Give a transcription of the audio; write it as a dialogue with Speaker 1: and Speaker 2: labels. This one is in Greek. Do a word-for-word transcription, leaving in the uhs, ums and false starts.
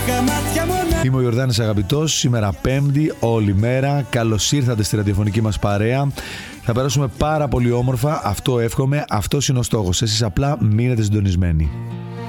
Speaker 1: Είμαι ο Ιορδάνης Αγαπητός, σήμερα Πέμπτη, όλη μέρα. Καλώς ήρθατε στη ραδιοφωνική μας παρέα. Θα περάσουμε πάρα πολύ όμορφα, αυτό εύχομαι, αυτός είναι ο στόχος. Εσείς απλά μείνετε συντονισμένοι.